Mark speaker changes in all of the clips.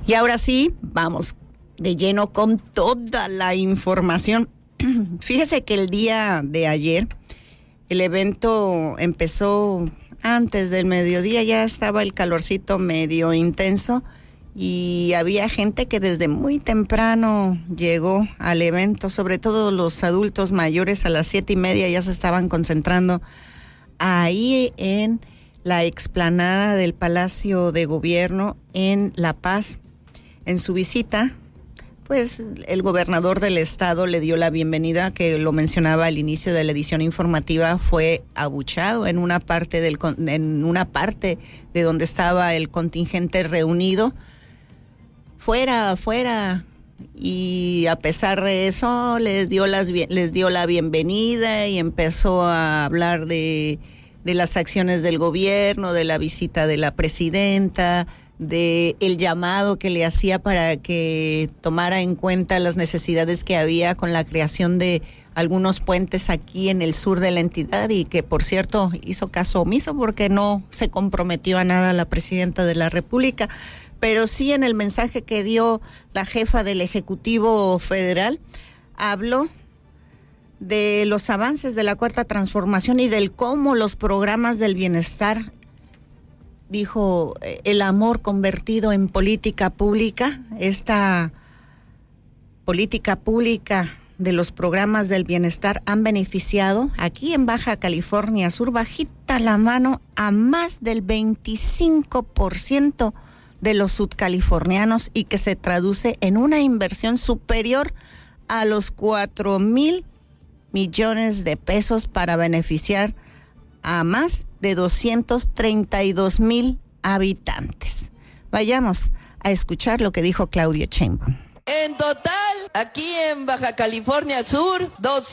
Speaker 1: Y ahora sí, vamos de lleno con toda la información. Fíjese que el día de ayer el evento empezó antes del mediodía, ya estaba el calorcito medio intenso y había gente que desde muy temprano llegó al evento, sobre todo los adultos mayores. A las 7:30 ya se estaban concentrando ahí en la explanada del Palacio de Gobierno en La Paz. En su visita, pues el gobernador del estado le dio la bienvenida, que lo mencionaba al inicio de la edición informativa. Fue abuchado en una parte de donde estaba el contingente reunido. Fuera. Y a pesar de eso, les dio la bienvenida y empezó a hablar de las acciones del gobierno, de la visita de la presidenta, de el llamado que le hacía para que tomara en cuenta las necesidades que había con la creación de algunos puentes aquí en el sur de la entidad, y que por cierto hizo caso omiso porque no se comprometió a nada la presidenta de la República. Pero sí, en el mensaje que dio la jefa del Ejecutivo Federal, habló de los avances de la Cuarta Transformación y del cómo los programas del bienestar, dijo, el amor convertido en política pública. Esta política pública de los programas del bienestar han beneficiado aquí en Baja California Sur, bajita la mano, a más del 25% de los sudcalifornianos, y que se traduce en una inversión superior a los 4,000 millones de pesos para beneficiar a más de 232,000 habitantes. Vayamos a escuchar lo que dijo Claudia Sheinbaum.
Speaker 2: En total, aquí en Baja California Sur,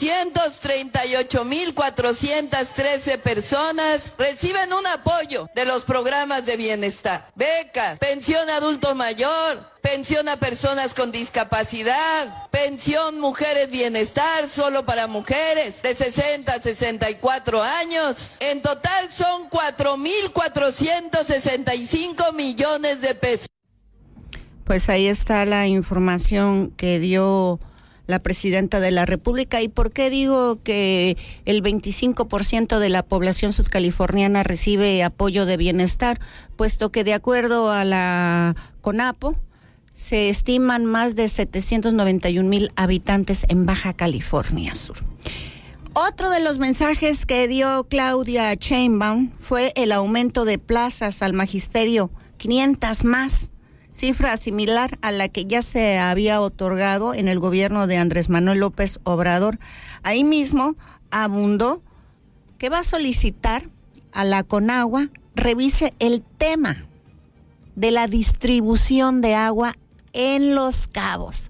Speaker 2: 238,413 personas reciben un apoyo de los programas de bienestar. Becas, pensión adulto mayor, pensión a personas con discapacidad, pensión mujeres bienestar solo para mujeres de 60 a 64 años. En total son 4,465 millones de pesos.
Speaker 1: Pues ahí está la información que dio la presidenta de la República. ¿Y por qué digo que el 25% de la población sudcaliforniana recibe apoyo de bienestar? Puesto que de acuerdo a la CONAPO, se estiman más de 791,000 habitantes en Baja California Sur. Otro de los mensajes que dio Claudia Sheinbaum fue el aumento de plazas al magisterio, 500 más. Cifra similar a la que ya se había otorgado en el gobierno de Andrés Manuel López Obrador. Ahí mismo abundó que va a solicitar a la Conagua revise el tema de la distribución de agua en Los Cabos.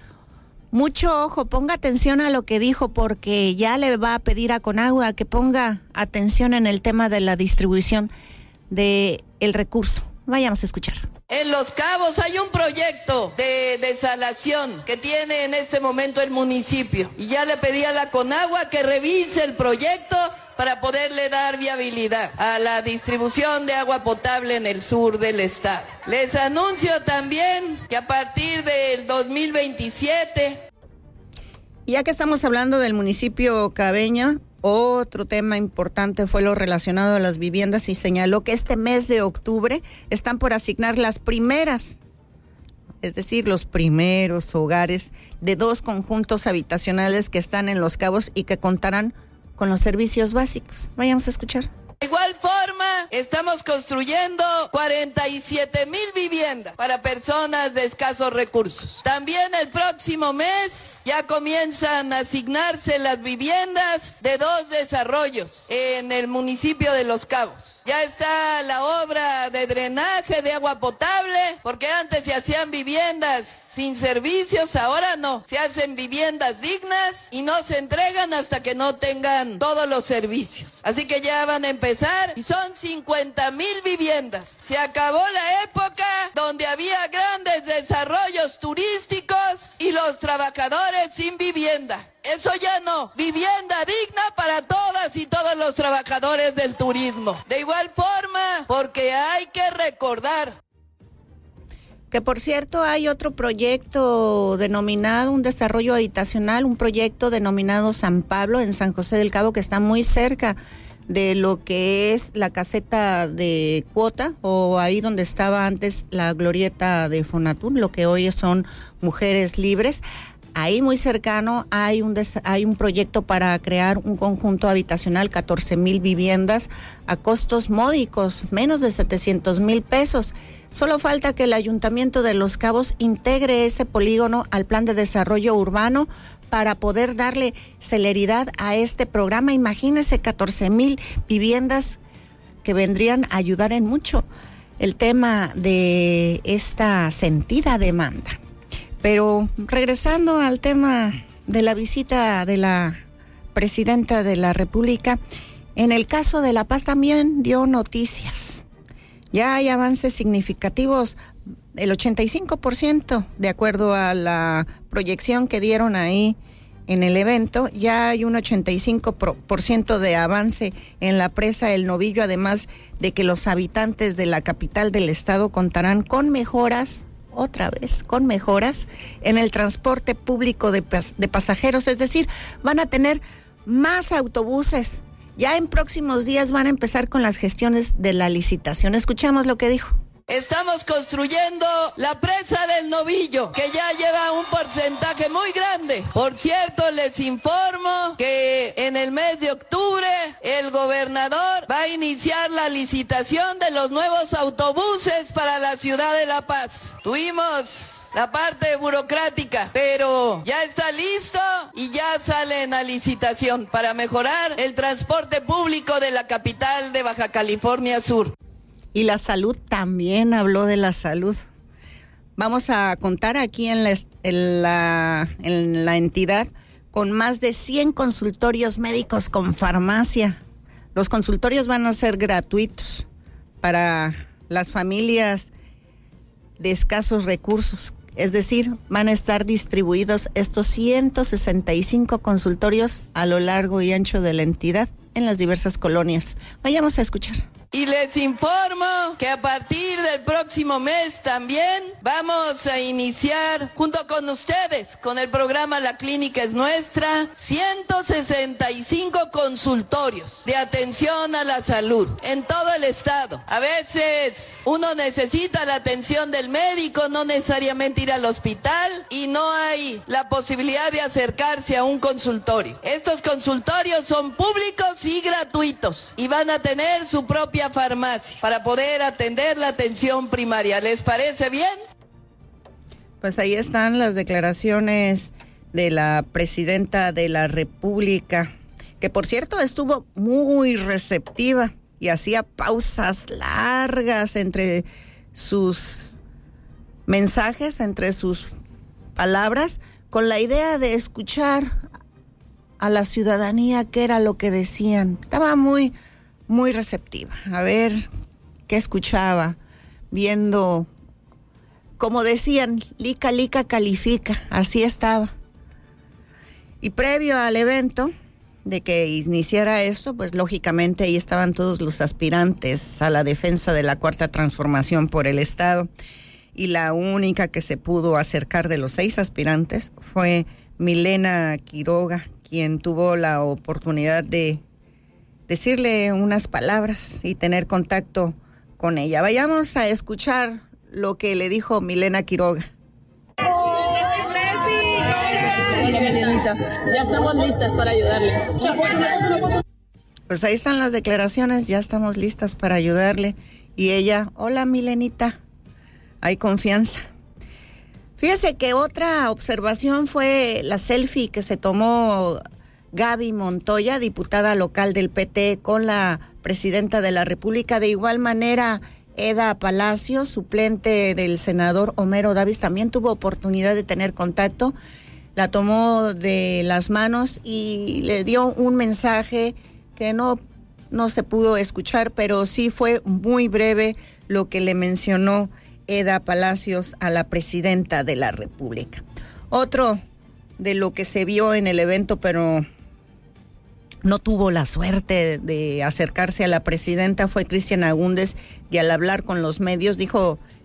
Speaker 1: Mucho ojo, ponga atención a lo que dijo, porque ya le va a pedir a Conagua que ponga atención en el tema de la distribución del recurso. Vayamos a escuchar.
Speaker 2: En Los Cabos hay un proyecto de desalación que tiene en este momento el municipio, y ya le pedí a la Conagua que revise el proyecto para poderle dar viabilidad a la distribución de agua potable en el sur del estado. Les anuncio también que a partir del 2027...
Speaker 1: Ya que estamos hablando del municipio cabeño, otro tema importante fue lo relacionado a las viviendas, y señaló que este mes de octubre están por asignar las primeras, es decir, los primeros hogares de 2 conjuntos habitacionales que están en Los Cabos y que contarán con los servicios básicos. Vayamos a escuchar.
Speaker 2: De igual forma, estamos construyendo 47,000 viviendas para personas de escasos recursos. También el próximo mes ya comienzan a asignarse las viviendas de 2 desarrollos en el municipio de Los Cabos. Ya está la obra de drenaje de agua potable, porque antes se hacían viviendas sin servicios, ahora no. Se hacen viviendas dignas y no se entregan hasta que no tengan todos los servicios. Así que ya van a empezar, y son 50,000 viviendas. Se acabó la época donde había grandes desarrollos turísticos y los trabajadores sin vivienda. Eso ya no. Vivienda digna para todas y todos los trabajadores del turismo. De igual forma, porque hay que recordar.
Speaker 1: Que por cierto hay otro proyecto denominado, un desarrollo habitacional, un proyecto denominado San Pablo en San José del Cabo, que está muy cerca de lo que es la caseta de Cuota, o ahí donde estaba antes la glorieta de Fonatur, lo que hoy son Mujeres Libres. Ahí muy cercano hay un proyecto para crear un conjunto habitacional, 14,000 viviendas a costos módicos, menos de 700,000 pesos. Solo falta que el Ayuntamiento de Los Cabos integre ese polígono al plan de desarrollo urbano para poder darle celeridad a este programa. Imagínense 14,000 viviendas que vendrían a ayudar en mucho el tema de esta sentida demanda. Pero regresando al tema de la visita de la presidenta de la República, en el caso de La Paz también dio noticias. Ya hay avances significativos, el 85%, de acuerdo a la proyección que dieron ahí en el evento, ya hay un 85% de avance en la presa El Novillo, además de que los habitantes de la capital del estado contarán con mejoras, otra vez, con mejoras en el transporte público de pasajeros, es decir, van a tener más autobuses. Ya en próximos días van a empezar con las gestiones de la licitación. Escuchamos lo que dijo.
Speaker 2: Estamos construyendo la presa del Novillo, que ya lleva un porcentaje muy grande. Por cierto, les informo que en el mes de octubre el gobernador va a iniciar la licitación de los nuevos autobuses para la ciudad de La Paz. Tuvimos la parte burocrática, pero ya está listo y ya salen a licitación para mejorar el transporte público de la capital de Baja California Sur.
Speaker 1: Y la salud, también habló de la salud. Vamos a contar aquí en la entidad con más de 100 consultorios médicos con farmacia. Los consultorios van a ser gratuitos para las familias de escasos recursos. Es decir, van a estar distribuidos estos 165 consultorios a lo largo y ancho de la entidad en las diversas colonias. Vayamos a escuchar.
Speaker 2: Y les informo que a partir del próximo mes también vamos a iniciar, junto con ustedes, con el programa La Clínica es Nuestra, 165 consultorios de atención a la salud en todo el estado. A veces uno necesita la atención del médico, no necesariamente ir al hospital, y no hay la posibilidad de acercarse a un consultorio. Estos consultorios son públicos y gratuitos y van a tener su propia farmacia para poder atender la atención primaria. ¿Les parece bien?
Speaker 1: Pues ahí están las declaraciones de la presidenta de la República, que por cierto estuvo muy receptiva y hacía pausas largas entre sus mensajes, entre sus palabras, con la idea de escuchar a la ciudadanía qué era lo que decían. Estaba muy receptiva, a ver qué escuchaba, viendo, como decían, lica califica, así estaba. Y previo al evento de que iniciara esto, pues lógicamente ahí estaban todos los aspirantes a la defensa de la Cuarta Transformación por el Estado, y la única que se pudo acercar de los 6 aspirantes fue Milena Quiroga, quien tuvo la oportunidad de decirle unas palabras y tener contacto con ella. Vayamos a escuchar lo que le dijo Milena Quiroga.
Speaker 3: Hola, Milenita, ya estamos listas para ayudarle. Mucha fuerza.
Speaker 1: Pues ahí están las declaraciones, ya estamos listas para ayudarle. Y ella, hola Milenita, hay confianza. Fíjese que otra observación fue la selfie que se tomó Gaby Montoya, diputada local del PT, con la presidenta de la República. De igual manera, Eda Palacios, suplente del senador Homero Davis, también tuvo oportunidad de tener contacto. La tomó de las manos y le dio un mensaje que no se pudo escuchar, pero sí fue muy breve lo que le mencionó Eda Palacios a la presidenta de la República. Otro de lo que se vio en el evento, pero no tuvo la suerte de acercarse a la presidenta, fue Cristian Agúndez, y al hablar con los medios dijo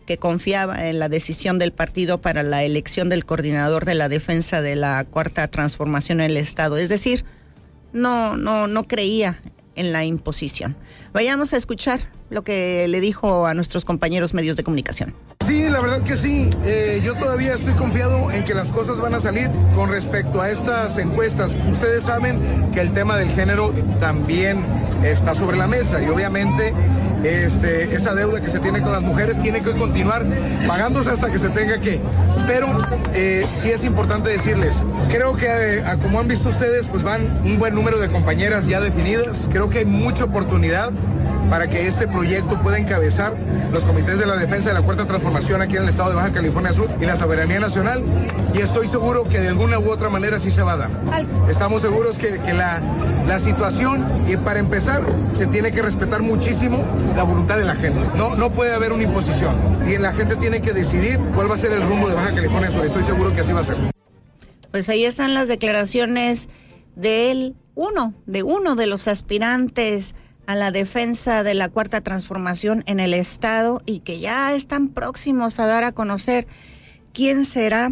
Speaker 1: que confiaba en la decisión del partido para la elección del coordinador de la defensa de la Cuarta Transformación en el Estado. Es decir, no creía en la imposición. Vayamos a escuchar lo que le dijo a nuestros compañeros medios de comunicación.
Speaker 4: Sí, la verdad que sí. Yo todavía estoy confiado en que las cosas van a salir con respecto a estas encuestas. Ustedes saben que el tema del género también está sobre la mesa y obviamente esa deuda que se tiene con las mujeres tiene que continuar pagándose hasta que se tenga que. Pero sí es importante decirles, creo que como han visto ustedes, pues van un buen número de compañeras ya definidas. Creo que hay mucha oportunidad para que este proyecto pueda encabezar los comités de la defensa de la Cuarta Transformación aquí en el estado de Baja California Sur y la soberanía nacional, y estoy seguro que de alguna u otra manera sí se va a dar. Estamos seguros que la situación, y para empezar, se tiene que respetar muchísimo la voluntad de la gente. No puede haber una imposición, y la gente tiene que decidir cuál va a ser el rumbo de Baja California Sur. Estoy seguro que así va a ser.
Speaker 1: Pues ahí están las declaraciones de uno de los aspirantes a la defensa de la Cuarta Transformación en el Estado, y que ya están próximos a dar a conocer quién será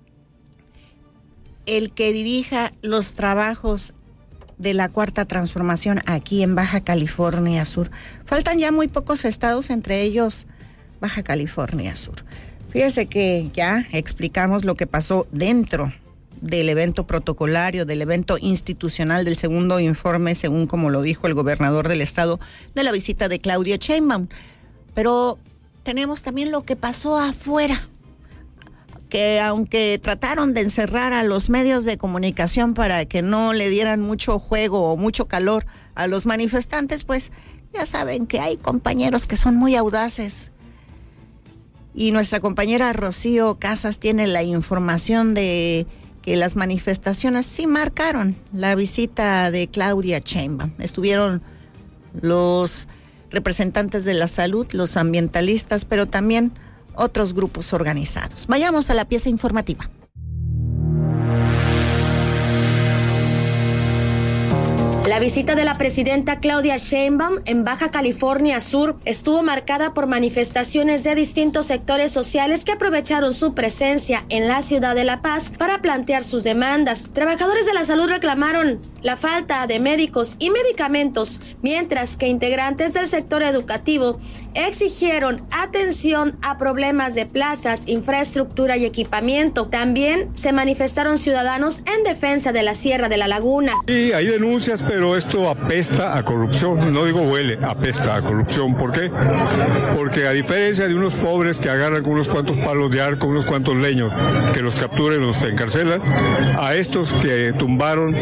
Speaker 1: el que dirija los trabajos de la Cuarta Transformación aquí en Baja California Sur. Faltan ya muy pocos estados, entre ellos Baja California Sur. Fíjese que ya explicamos lo que pasó dentro del evento protocolario, del evento institucional, del segundo informe, según como lo dijo el gobernador del estado, de la visita de Claudia Sheinbaum. Pero tenemos también lo que pasó afuera, que aunque trataron de encerrar a los medios de comunicación para que no le dieran mucho juego o mucho calor a los manifestantes, pues ya saben que hay compañeros que son muy audaces. Y nuestra compañera Rocío Casas tiene la información de que las manifestaciones sí marcaron la visita de Claudia Sheinbaum. Estuvieron los representantes de la salud, los ambientalistas, pero también otros grupos organizados. Vayamos a la pieza informativa.
Speaker 5: La visita de la presidenta Claudia Sheinbaum en Baja California Sur estuvo marcada por manifestaciones de distintos sectores sociales que aprovecharon su presencia en la ciudad de La Paz para plantear sus demandas. Trabajadores de la salud reclamaron la falta de médicos y medicamentos, mientras que integrantes del sector educativo exigieron atención a problemas de plazas, infraestructura y equipamiento. También se manifestaron ciudadanos en defensa de la Sierra de la Laguna.
Speaker 6: Sí, hay denuncias, pero esto apesta a corrupción. No digo huele, apesta a corrupción. ¿Por qué? Porque a diferencia de unos pobres que agarran con unos cuantos palos de arco, unos cuantos leños, que los capturen, los encarcelan, a estos que tumbaron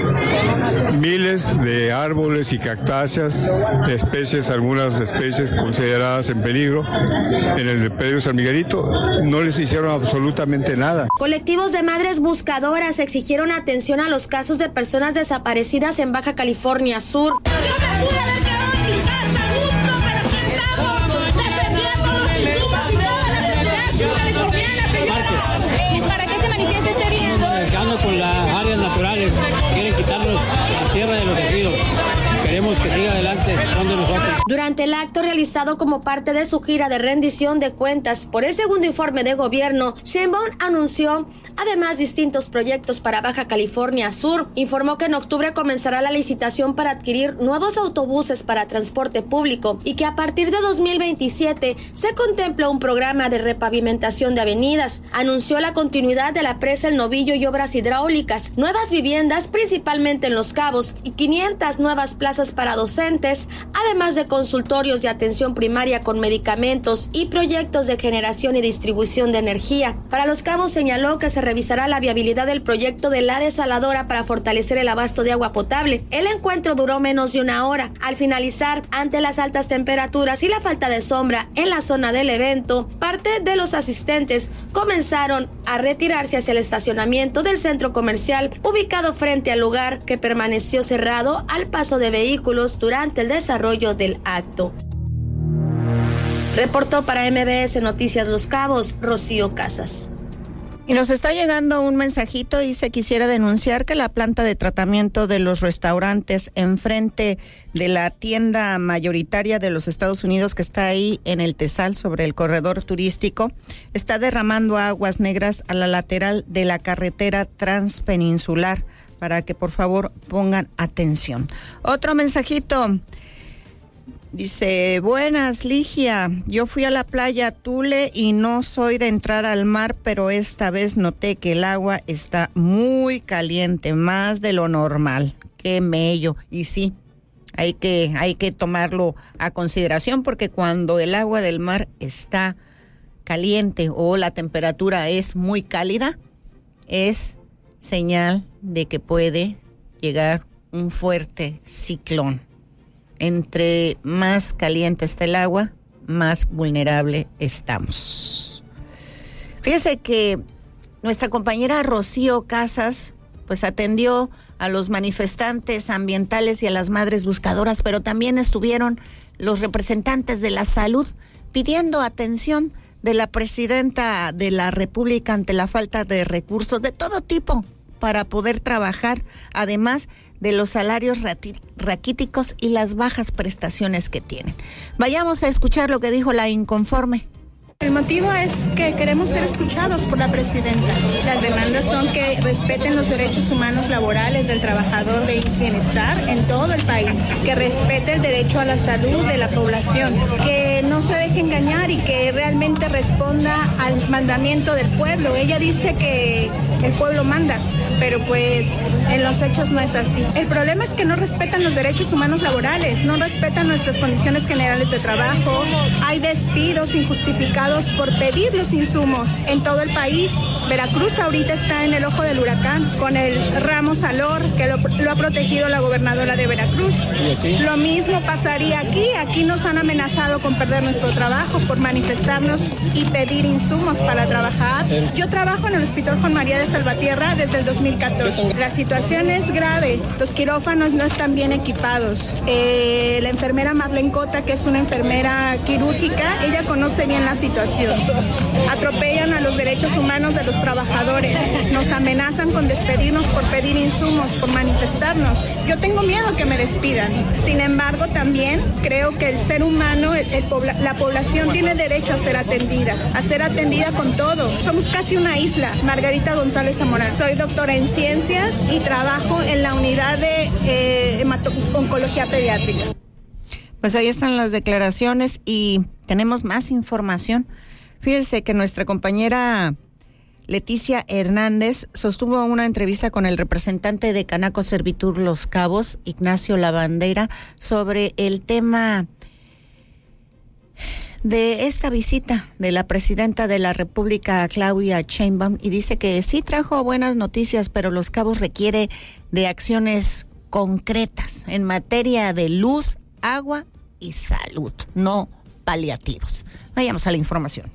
Speaker 6: miles de árboles y cactáceas, especies, algunas especies consideradas en peligro, en el predio San Miguelito, no les hicieron absolutamente nada.
Speaker 5: Colectivos de madres buscadoras exigieron atención a los casos de personas desaparecidas en Baja California Sur.
Speaker 7: Yo me pude haber quedado en mi casa justo, pero aquí estamos defendiendo los insumos y toda la seguridad que les conviene, señora.
Speaker 3: ¿Y para qué se manifiesta este día?
Speaker 8: Mercando con las áreas naturales, quieren quitarnos la sierra de los ejidos. Queremos que siga adelante, son de nosotros.
Speaker 5: Durante el acto realizado como parte de su gira de rendición de cuentas por el segundo informe de gobierno, Sheinbaum anunció además distintos proyectos para Baja California Sur. Informó que en octubre comenzará la licitación para adquirir nuevos autobuses para transporte público y que a partir de 2027 se contempla un programa de repavimentación de avenidas. Anunció la continuidad de la presa El Novillo y obras hidráulicas, nuevas viviendas principalmente en Los Cabos y 500 nuevas plazas para docentes, además de consultorios de atención primaria con medicamentos y proyectos de generación y distribución de energía. Para Los Cabos señaló que se revisará la viabilidad del proyecto de la desaladora para fortalecer el abasto de agua potable. El encuentro duró menos de una hora. Al finalizar, ante las altas temperaturas y la falta de sombra en la zona del evento, parte de los asistentes comenzaron a retirarse hacia el estacionamiento del centro comercial ubicado frente al lugar, que permaneció cerrado al paso de vehículos durante el desarrollo del acto. Reportó para MBS Noticias Los Cabos, Rocío Casas.
Speaker 1: Y nos está llegando un mensajito, dice: quisiera denunciar que la planta de tratamiento de los restaurantes enfrente de la tienda mayoritaria de los Estados Unidos que está ahí en el Tesal sobre el corredor turístico está derramando aguas negras a la lateral de la carretera transpeninsular, para que por favor pongan atención. Otro mensajito. Dice: buenas, Ligia, yo fui a la playa Tule y no soy de entrar al mar, pero esta vez noté que el agua está muy caliente, más de lo normal. Qué mello. Y sí, hay que tomarlo a consideración, porque cuando el agua del mar está caliente o la temperatura es muy cálida, es señal de que puede llegar un fuerte ciclón. Entre más caliente está el agua, más vulnerable estamos. Fíjese que nuestra compañera Rocío Casas pues atendió a los manifestantes ambientales y a las madres buscadoras, pero también estuvieron los representantes de la salud pidiendo atención de la presidenta de la República ante la falta de recursos de todo tipo para poder trabajar, además de los salarios raquíticos y las bajas prestaciones que tienen. Vayamos a escuchar lo que dijo la inconforme.
Speaker 9: El motivo es que queremos ser escuchados por la presidenta. Las demandas son que respeten los derechos humanos laborales del trabajador de bienestar en todo el país, que respete el derecho a la salud de la población, que no se deje engañar y que realmente responda al mandamiento del pueblo. Ella dice que el pueblo manda, pero pues en los hechos no es así. El problema es que no respetan los derechos humanos laborales, no respetan nuestras condiciones generales de trabajo, hay despidos injustificados por pedir los insumos en todo el país. Veracruz ahorita está en el ojo del huracán con el ramo Salor, que lo ha protegido la gobernadora de Veracruz. Lo mismo pasaría aquí nos han amenazado con perder nuestro trabajo por manifestarnos y pedir insumos para trabajar. Yo trabajo en el Hospital Juan María de Salvatierra desde el 2014. La situación es grave, los quirófanos no están bien equipados. La enfermera Marlene Cota, que es una enfermera quirúrgica, ella conoce bien la situación. Atropellan a los derechos humanos de los trabajadores, nos amenazan con despedirnos por pedir insumos, por manifestarnos. Yo tengo miedo a que me despidan. Sin embargo, también creo que el ser humano, la población tiene derecho a ser atendida con todo. Somos casi una isla. Margarita González Zamorán. Soy doctora en ciencias y trabajo en la unidad de oncología pediátrica.
Speaker 1: Pues ahí están las declaraciones y tenemos más información. Fíjense que nuestra compañera Leticia Hernández sostuvo una entrevista con el representante de Canaco Servitur Los Cabos, Ignacio Lavandeira, sobre el tema de esta visita de la presidenta de la República, Claudia Sheinbaum, y dice que sí trajo buenas noticias, pero Los Cabos requiere de acciones concretas en materia de luz, agua y salud, no paliativos. Vayamos a la información.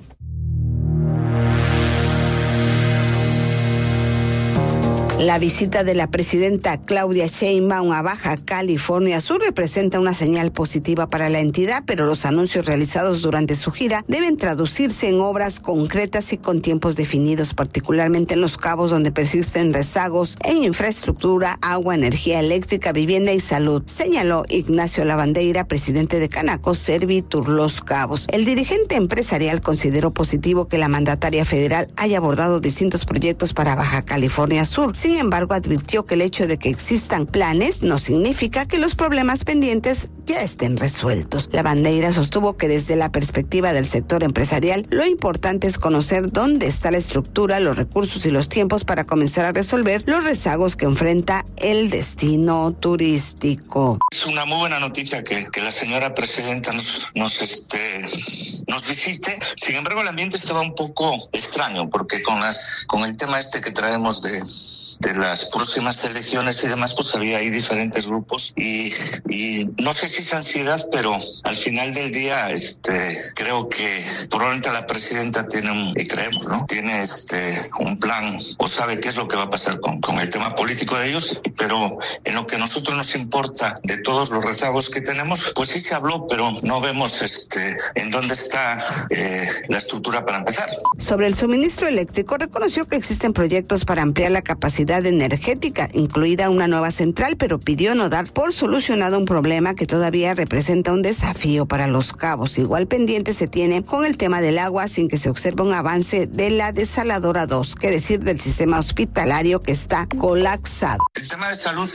Speaker 10: La visita de la presidenta Claudia Sheinbaum a Baja California Sur representa una señal positiva para la entidad, pero los anuncios realizados durante su gira deben traducirse en obras concretas y con tiempos definidos, particularmente en Los Cabos, donde persisten rezagos en infraestructura, agua, energía eléctrica, vivienda y salud, señaló Ignacio Lavandeira, presidente de Canaco Servitur Los Cabos. El dirigente empresarial consideró positivo que la mandataria federal haya abordado distintos proyectos para Baja California Sur. Sin embargo, advirtió que el hecho de que existan planes no significa que los problemas pendientes ya estén resueltos. Lavandeira sostuvo que desde la perspectiva del sector empresarial, lo importante es conocer dónde está la estructura, los recursos y los tiempos para comenzar a resolver los rezagos que enfrenta el destino turístico.
Speaker 11: Es una muy buena noticia que la señora presidenta nos visite. Sin embargo, el ambiente estaba un poco extraño porque con el tema que traemos de las próximas elecciones y demás, pues había ahí diferentes grupos y no sé precisa ansiedad, pero al final del día, creo que probablemente la presidenta tiene creemos, ¿no? Tiene un plan o sabe qué es lo que va a pasar con el tema político de ellos, pero en lo que a nosotros nos importa de todos los rezagos que tenemos, pues sí se habló, pero no vemos en dónde está la estructura para empezar.
Speaker 10: Sobre el suministro eléctrico, reconoció que existen proyectos para ampliar la capacidad energética, incluida una nueva central, pero pidió no dar por solucionado un problema que todavía representa un desafío para Los Cabos. Igual pendiente se tiene con el tema del agua sin que se observe un avance de la desaladora 2, que decir del sistema hospitalario que está colapsado.
Speaker 11: El tema de salud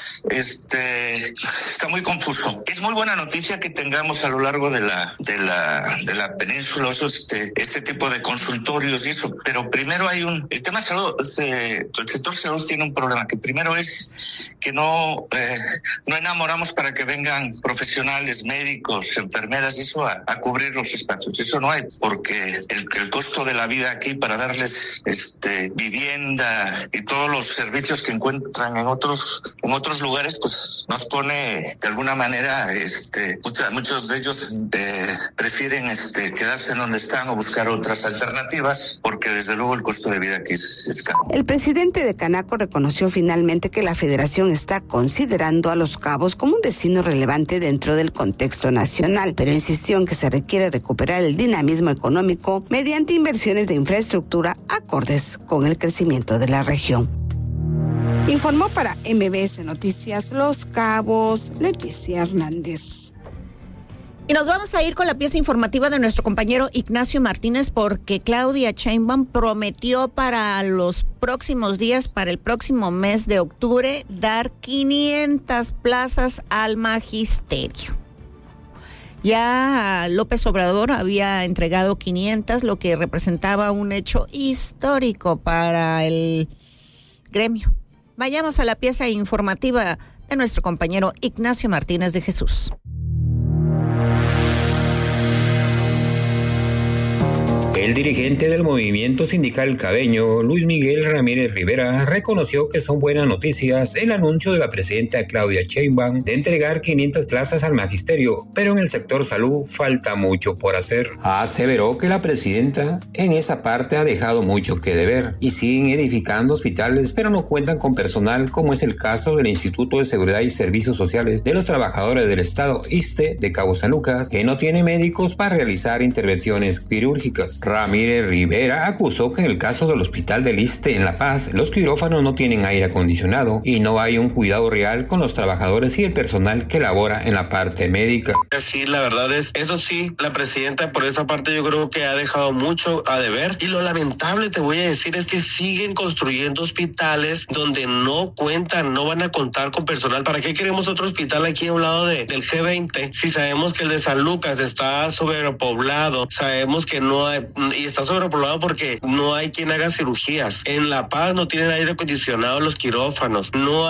Speaker 11: está muy confuso. Es muy buena noticia que tengamos a lo largo de la península este tipo de consultorios y eso, pero primero hay el tema de salud, el sector salud tiene un problema, que primero es que no enamoramos para que vengan profesionales, médicos, enfermeras y eso a cubrir los espacios. Eso no hay, porque el costo de la vida aquí para darles vivienda y todos los servicios que encuentran en otros lugares, pues nos pone de alguna manera, muchos de ellos prefieren quedarse en donde están o buscar otras alternativas, porque desde luego el costo de vida aquí es caro.
Speaker 10: El presidente de Canaco reconoció finalmente que la federación está considerando a Los Cabos como un destino relevante dentro del contexto nacional, pero insistió en que se requiere recuperar el dinamismo económico mediante inversiones de infraestructura acordes con el crecimiento de la región. Informó para MBS Noticias Los Cabos, Leticia Hernández.
Speaker 1: Y nos vamos a ir con la pieza informativa de nuestro compañero Ignacio Martínez, porque Claudia Sheinbaum prometió para los próximos días, para el próximo mes de octubre, dar 500 plazas al magisterio. Ya López Obrador había entregado 500, lo que representaba un hecho histórico para el gremio. Vayamos a la pieza informativa de nuestro compañero Ignacio Martínez de Jesús.
Speaker 12: El dirigente del movimiento sindical cabeño, Luis Miguel Ramírez Rivera, reconoció que son buenas noticias el anuncio de la presidenta Claudia Sheinbaum de entregar 500 plazas al magisterio, pero en el sector salud falta mucho por hacer. Aseveró que la presidenta en esa parte ha dejado mucho que deber y siguen edificando hospitales, pero no cuentan con personal, como es el caso del Instituto de Seguridad y Servicios Sociales de los Trabajadores del Estado, ISSSTE, de Cabo San Lucas, que no tiene médicos para realizar intervenciones quirúrgicas. Ramírez Rivera acusó que en el caso del hospital del ISSSTE en La Paz, los quirófanos no tienen aire acondicionado y no hay un cuidado real con los trabajadores y el personal que labora en la parte médica.
Speaker 13: Sí, la verdad es, eso sí, la presidenta por esa parte yo creo que ha dejado mucho a deber, y lo lamentable te voy a decir es que siguen construyendo hospitales donde no cuentan, no van a contar con personal. ¿Para qué queremos otro hospital aquí a un lado del G20 si sabemos que el de San Lucas está sobrepoblado? Sabemos que no hay, y está sobrepoblado porque no hay quien haga cirugías. En La Paz no tienen aire acondicionado los quirófanos, no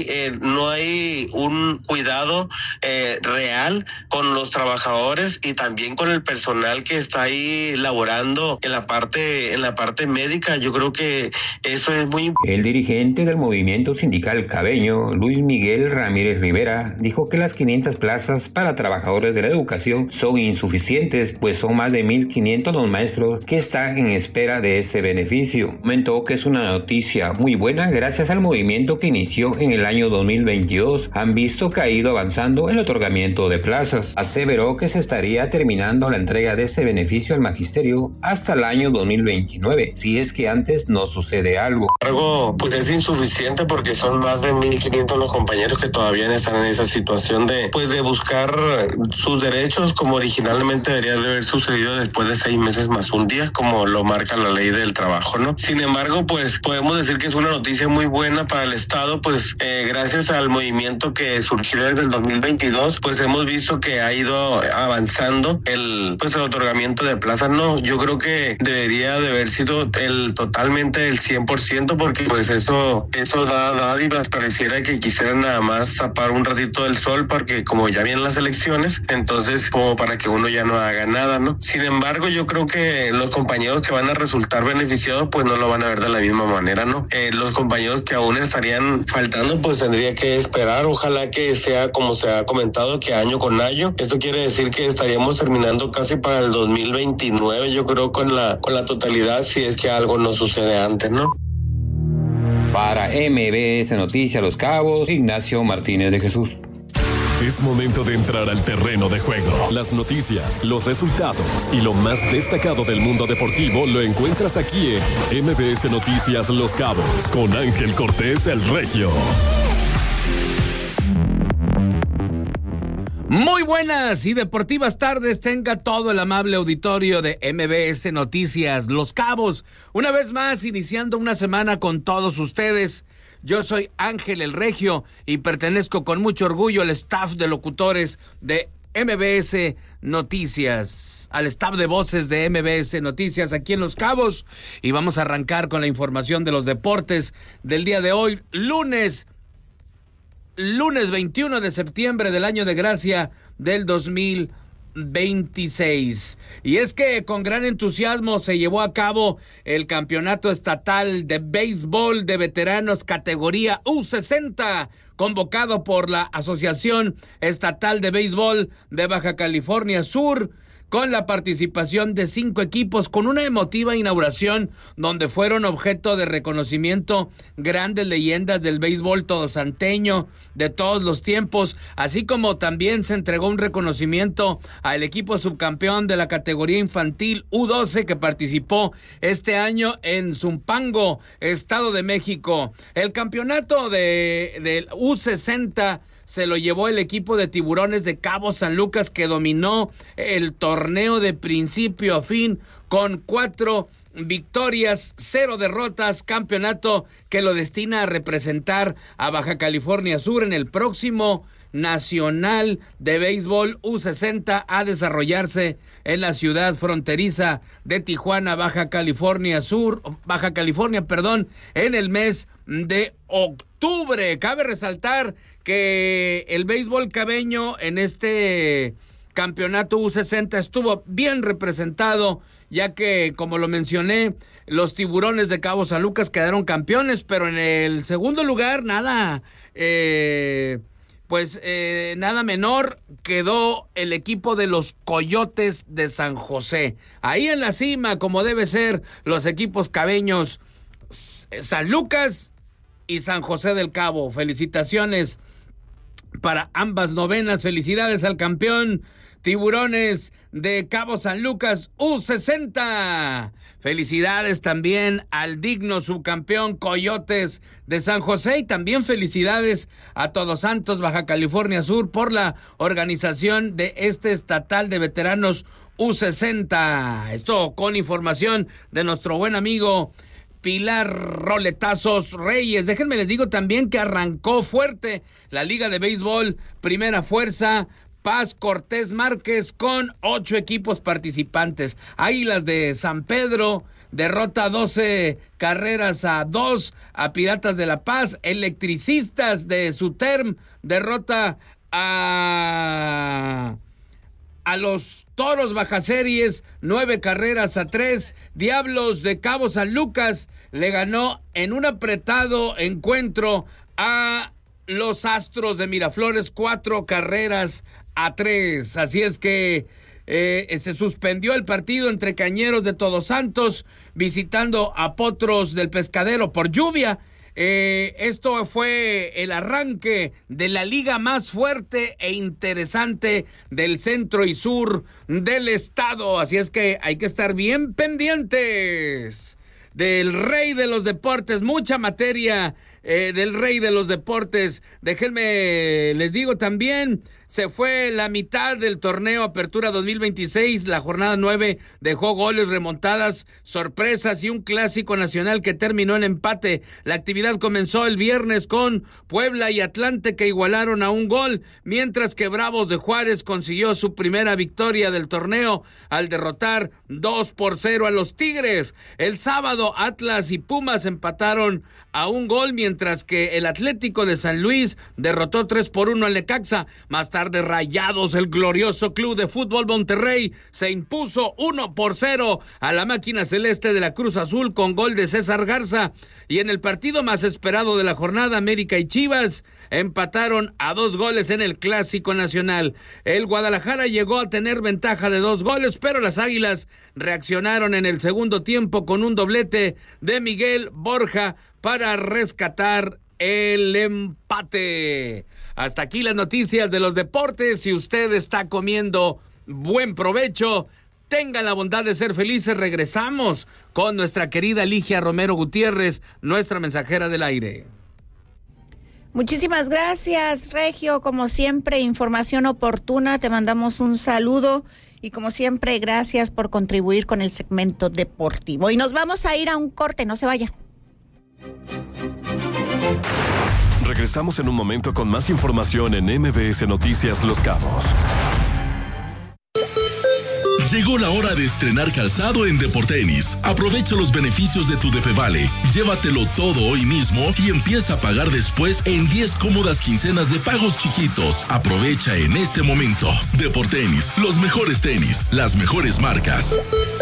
Speaker 13: hay un cuidado real con los trabajadores y también con el personal que está ahí laborando en la parte médica. Yo creo que eso es muy importante.
Speaker 12: El dirigente del movimiento sindical cabeño, Luis Miguel Ramírez Rivera, dijo que las 500 plazas para trabajadores de la educación son insuficientes, pues son más de 1.500 los maestros que están en espera de ese beneficio. Comentó que es una noticia muy buena gracias al movimiento que inició en el año 2022. Han visto que ha ido avanzando el otorgamiento de plazas. Aseveró que se estaría terminando la entrega de ese beneficio al magisterio hasta el año 2029, si es que antes no sucede algo.
Speaker 13: Algo pues es insuficiente porque son más de 1.500 los compañeros que todavía están en esa situación de buscar sus derechos, como originalmente debería de haber sucedido después de 6 meses más un día, como lo marca la ley del trabajo, ¿no? Sin embargo, pues podemos decir que es una noticia muy buena para el Estado, pues gracias al movimiento que surgió desde el 2022, pues hemos visto que ha ido avanzando el otorgamiento de plazas. No, yo creo que debería de haber sido totalmente el 100%, porque pues eso da dádivas. Pareciera que quisieran nada más tapar un ratito del sol, porque como ya vienen las elecciones, entonces como para que uno ya no haga nada, ¿no? Sin embargo, yo creo que los compañeros que van a resultar beneficiados pues no lo van a ver de la misma manera, ¿no? Los compañeros que aún estarían faltando pues tendría que esperar, ojalá que sea como se ha comentado, que año con año. Esto quiere decir que estaríamos terminando casi para el 2029, yo creo, con la totalidad, si es que algo no sucede antes, ¿no?
Speaker 12: Para MBS Noticias Los Cabos, Ignacio Martínez de Jesús.
Speaker 14: Es momento de entrar al terreno de juego. Las noticias, los resultados y lo más destacado del mundo deportivo lo encuentras aquí en MBS Noticias Los Cabos con Ángel Cortés el Regio.
Speaker 15: Muy buenas y deportivas tardes tenga todo el amable auditorio de MBS Noticias Los Cabos. Una vez más, iniciando una semana con todos ustedes. Yo soy Ángel el Regio y pertenezco con mucho orgullo al staff de locutores de MBS Noticias, al staff de voces de MBS Noticias aquí en Los Cabos. Y vamos a arrancar con la información de los deportes del día de hoy, lunes 21 de septiembre del año de gracia del 2026. Y es que con gran entusiasmo se llevó a cabo el campeonato estatal de béisbol de veteranos categoría U60, convocado por la Asociación Estatal de Béisbol de Baja California Sur, con la participación de 5 equipos, con una emotiva inauguración donde fueron objeto de reconocimiento grandes leyendas del béisbol todosanteño de todos los tiempos, así como también se entregó un reconocimiento al equipo subcampeón de la categoría infantil U12 que participó este año en Zumpango, Estado de México. El campeonato del U60 se lo llevó el equipo de Tiburones de Cabo San Lucas, que dominó el torneo de principio a fin con 4 victorias, 0 derrotas, campeonato que lo destina a representar a Baja California Sur en el próximo Nacional de Béisbol U60 a desarrollarse en la ciudad fronteriza de Tijuana, Baja California, en el mes de octubre. Cabe resaltar que el béisbol cabeño en este campeonato U60 estuvo bien representado, ya que, como lo mencioné, los Tiburones de Cabo San Lucas quedaron campeones, pero en el segundo lugar nada menor quedó el equipo de los Coyotes de San José. Ahí en la cima, como debe ser, los equipos cabeños San Lucas y San José del Cabo. Felicitaciones para ambas novenas, felicidades al campeón Tiburones de Cabo San Lucas U60. Felicidades también al digno subcampeón Coyotes de San José y también felicidades a Todos Santos, Baja California Sur, por la organización de este estatal de veteranos U60. Esto con información de nuestro buen amigo Pilar Roletazos Reyes. Déjenme les digo también que arrancó fuerte la Liga de Béisbol Primera Fuerza Paz Cortés Márquez con 8 equipos participantes. Águilas de San Pedro derrota 12 carreras a 2 a Piratas de La Paz. Electricistas de Suterm derrota a los Toros Baja Series 9 carreras a 3. Diablos de Cabo San Lucas le ganó en un apretado encuentro a los Astros de Miraflores 4 carreras a 3. Así es que se suspendió el partido entre Cañeros de Todos Santos visitando a Potros del Pescadero por lluvia. Esto fue el arranque de la liga más fuerte e interesante del centro y sur del estado. Así es que hay que estar bien pendientes del rey de los deportes. Mucha materia del rey de los deportes. Déjenme les digo también, se fue la mitad del torneo Apertura 2026, la jornada 9 dejó goles, remontadas, sorpresas y un clásico nacional que terminó en empate. La actividad comenzó el viernes con Puebla y Atlante que igualaron a un gol, mientras que Bravos de Juárez consiguió su primera victoria del torneo al derrotar 2-0 a los Tigres. El sábado Atlas y Pumas empataron a un gol, mientras mientras que el Atlético de San Luis derrotó 3-1 al Necaxa. Más tarde, Rayados, el glorioso Club de Fútbol Monterrey, se impuso 1-0 a la máquina celeste de la Cruz Azul con gol de César Garza. Y en el partido más esperado de la jornada, América y Chivas empataron a 2 goles en el Clásico Nacional. El Guadalajara llegó a tener ventaja de 2 goles, pero las Águilas reaccionaron en el segundo tiempo con un doblete de Miguel Borja para rescatar el empate. Hasta aquí las noticias de los deportes. Si usted está comiendo, buen provecho. Tengan la bondad de ser felices. Regresamos con nuestra querida Ligia Romero Gutiérrez, nuestra mensajera del aire.
Speaker 1: Muchísimas gracias, Regio. Como siempre, información oportuna. Te mandamos un saludo y como siempre, gracias por contribuir con el segmento deportivo. Y nos vamos a ir a un corte, no se vaya.
Speaker 14: Regresamos en un momento con más información en MBS Noticias Los Cabos.
Speaker 16: Llegó la hora de estrenar calzado en Deportenis. Aprovecha los beneficios de tu DP-Vale. Llévatelo todo hoy mismo y empieza a pagar después en 10 cómodas quincenas de pagos chiquitos. Aprovecha en este momento. Deportenis, los mejores tenis, las mejores marcas.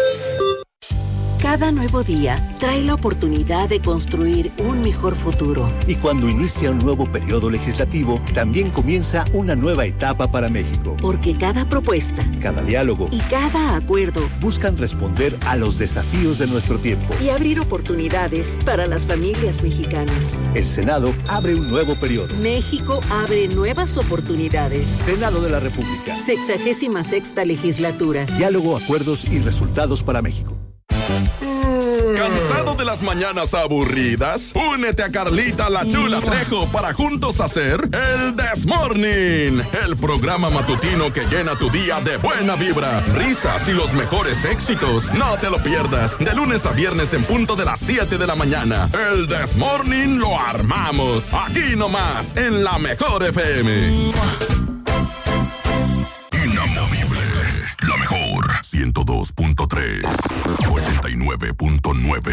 Speaker 17: Cada nuevo día trae la oportunidad de construir un mejor futuro.
Speaker 18: Y cuando inicia un nuevo periodo legislativo, también comienza una nueva etapa para México.
Speaker 17: Porque cada propuesta,
Speaker 18: cada diálogo
Speaker 17: y cada acuerdo
Speaker 18: buscan responder a los desafíos de nuestro tiempo
Speaker 17: y abrir oportunidades para las familias mexicanas.
Speaker 18: El Senado abre un nuevo periodo.
Speaker 17: México abre nuevas oportunidades.
Speaker 18: Senado de la República.
Speaker 17: 66ª legislatura.
Speaker 18: Diálogo, acuerdos y resultados para México.
Speaker 19: ¿Cansado de las mañanas aburridas? Únete a Carlita la Chula Trejo para juntos hacer el Desmorning, el programa matutino que llena tu día de buena vibra, risas y los mejores éxitos. No te lo pierdas, de lunes a viernes en punto de las 7 de la mañana. El Desmorning lo armamos, aquí nomás, en la Mejor FM.
Speaker 16: Inamovible, la mejor, 102.3, 89.9.